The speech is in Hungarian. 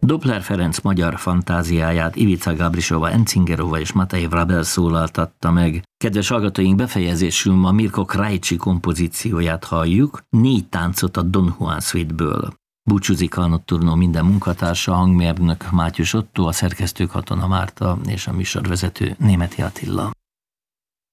Doppler Ferenc magyar fantáziáját Ivica Gabrisova, Encingerova és Matej Vrabel szólaltatta meg. Kedves hallgatóink, befejezésül ma Mirko Krajcsi kompozícióját halljuk, 4 táncot a Don Juan Suite-ből. Búcsúzik a Nocturno minden munkatársa, hangmérnök Mátyus Otto, a szerkesztő Katona Márta és a műsorvezető Németi Attila.